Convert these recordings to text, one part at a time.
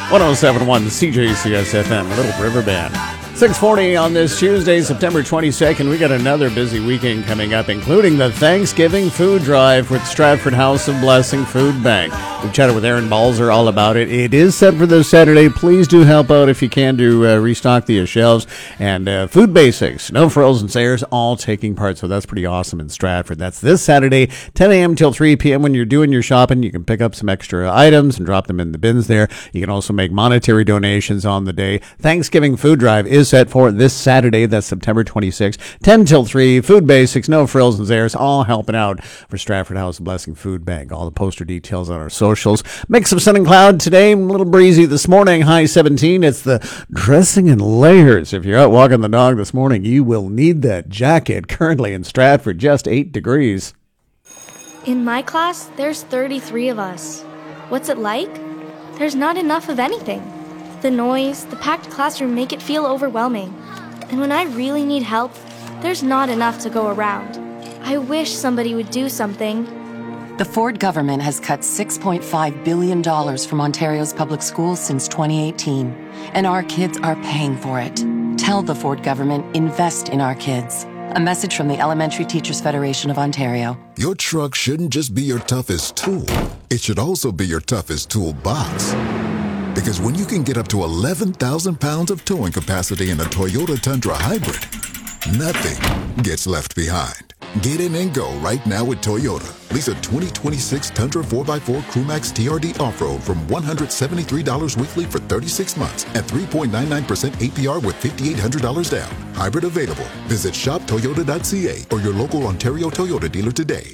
107.1 CJCS FM, Little River Band. 6:40 on this Tuesday, September 22nd. We got another busy weekend coming up, including the Thanksgiving food drive with Stratford House of Blessing Food Bank. We've chatted with Aaron Balzer all about it. It is set for this Saturday. Please do help out if you can to restock the shelves. And Food Basics, No Frills and Sayers, all taking part. So that's pretty awesome in Stratford. That's this Saturday, 10 a.m. till 3 p.m. When you're doing your shopping, you can pick up some extra items and drop them in the bins there. You can also make monetary donations on the day. Thanksgiving food drive is set for this Saturday. That's September 26th, 10 till 3. Food Basics, No Frills and Sayers, all helping out for Stratford House of Blessing Food Bank. All the poster details on our socials. Mix of sun and cloud today. A little breezy this morning. High 17. It's the dressing in layers. If you're out walking the dog this morning, you will need that jacket. Currently in Stratford, just 8 degrees. In my class, there's 33 of us. What's it like? There's not enough of anything. The noise, the packed classroom make it feel overwhelming. And when I really need help, there's not enough to go around. I wish somebody would do something. The Ford government has cut $6.5 billion from Ontario's public schools since 2018, and our kids are paying for it. Tell the Ford government, invest in our kids. A message from the Elementary Teachers Federation of Ontario. Your truck shouldn't just be your toughest tool. It should also be your toughest toolbox. Because when you can get up to 11,000 pounds of towing capacity in a Toyota Tundra Hybrid, nothing gets left behind. Get in and go right now with Toyota. Lease a 2026 Tundra 4x4 Crewmax TRD Off-Road from $173 weekly for 36 months at 3.99% APR with $5,800 down. Hybrid available. Visit shoptoyota.ca or your local Ontario Toyota dealer today.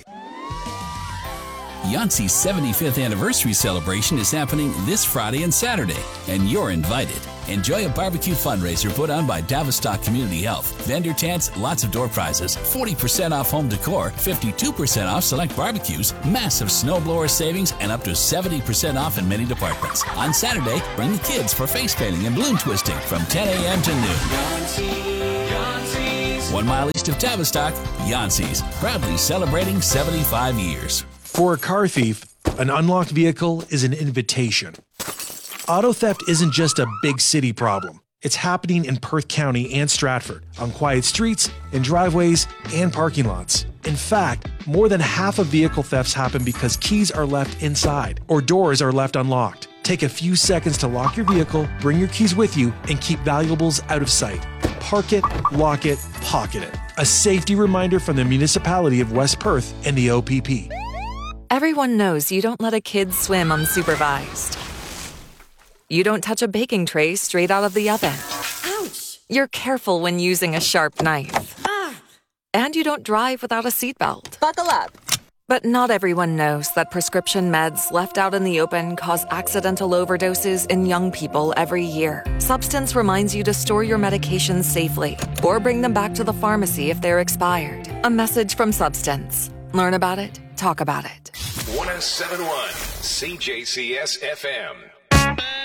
Yancey's 75th anniversary celebration is happening this Friday and Saturday, and you're invited. Enjoy a barbecue fundraiser put on by Tavistock Community Health. Vendor tents, lots of door prizes, 40% off home decor, 52% off select barbecues, massive snowblower savings, and up to 70% off in many departments. On Saturday, bring the kids for face painting and balloon twisting from 10 a.m. to noon. Yancey's. 1 mile east of Tavistock, Yancey's, proudly celebrating 75 years. For a car thief, an unlocked vehicle is an invitation. Auto theft isn't just a big city problem. It's happening in Perth County and Stratford, on quiet streets, in driveways, and parking lots. In fact, more than half of vehicle thefts happen because keys are left inside or doors are left unlocked. Take a few seconds to lock your vehicle, bring your keys with you, and keep valuables out of sight. Park it, lock it, pocket it. A safety reminder from the municipality of West Perth and the OPP. Everyone knows you don't let a kid swim unsupervised. You don't touch a baking tray straight out of the oven. Ouch! You're careful when using a sharp knife. And you don't drive without a seatbelt. Buckle up. But not everyone knows that prescription meds left out in the open cause accidental overdoses in young people every year. Substance reminds you to store your medications safely or bring them back to the pharmacy if they're expired. A message from Substance. Learn about it. Talk about it. 107.1 CJCS FM.